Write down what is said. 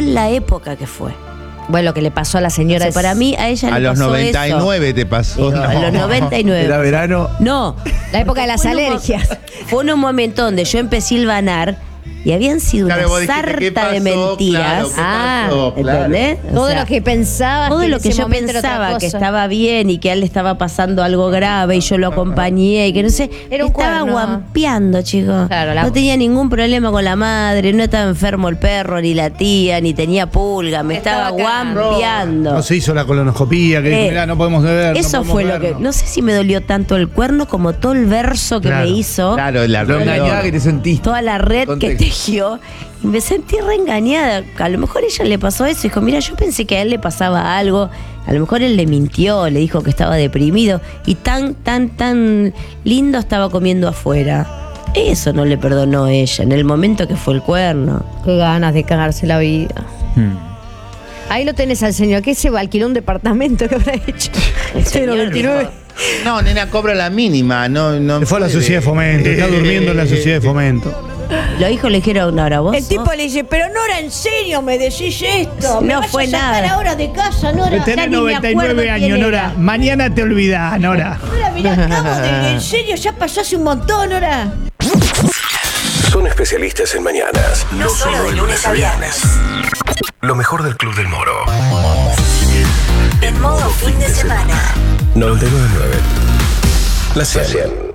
en la época que fue. Bueno, lo que le pasó a la señora. O sea, para mí, a ella A le los pasó 99 eso. te pasó. Digo, a los 99. Era verano. No. La época de las Fue en un alergias. Fue en un momento donde yo empecé a hilvanar y habían sido Claro, una vos dijiste, sarta ¿qué pasó? de mentiras. Claro, ¿qué pasó? Claro. ¿Entendés? O Todo sea, lo que pensabas. todo que en lo que ese yo momento era otra pensaba que cosa. estaba bien y que a él le estaba pasando algo grave y yo lo acompañé y que no sé, Era un estaba cuerno. guampeando, chicos. Claro, no tenía ningún problema con la madre, no estaba enfermo el perro, ni la tía, ni tenía pulga, me estaba guampeando. No se hizo la colonoscopía, que mirá, no podemos beber. Eso no podemos fue lo beber, que. No sé si me dolió tanto el cuerno como todo el verso que Claro. me hizo. Claro, la Lo engañaba que te sentiste. Toda la red Contexto. que tejió. Y me sentí reengañada. A lo mejor ella le pasó eso. Dijo, mira, yo pensé que a él le pasaba algo. A lo mejor él le mintió, le dijo que estaba deprimido. Y tan lindo estaba comiendo afuera. Eso no le perdonó ella en el momento que fue el cuerno. Qué ganas de cagarse la vida. Ahí lo tenés al señor, que se alquiló un departamento que habrá hecho. señor 029. No, nena, cobra la mínima. No Se fue a la puede. sociedad de fomento, está durmiendo en la sociedad de fomento. Los hijos le dijeron, ahora vos. El tipo le dice, pero Nora, ¿en serio me decís esto? No ¿Me vas fue a sacar nada. ahora de casa, Nora? Ya Tenés ni me 99 acuerdo años, quién Nora. era. Mañana te olvidás, Nora. Nora, mirá, acabo de... ¿En serio? Ya pasó hace un montón, Nora. Son especialistas en mañanas. No solo de lunes a viernes. Lo mejor del Club del Moro. En modo fin de semana. 99.9. La 100.